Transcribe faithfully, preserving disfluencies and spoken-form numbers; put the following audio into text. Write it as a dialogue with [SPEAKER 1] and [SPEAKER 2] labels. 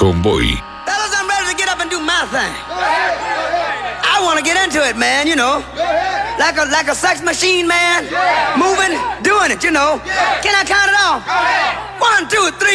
[SPEAKER 1] Convoy.
[SPEAKER 2] Fellas, I'm ready to get up and do my thing. I want to get into it, man, you know. Like a like a sex machine, man. Moving, doing it, you know. Can I count it off? One, two, three.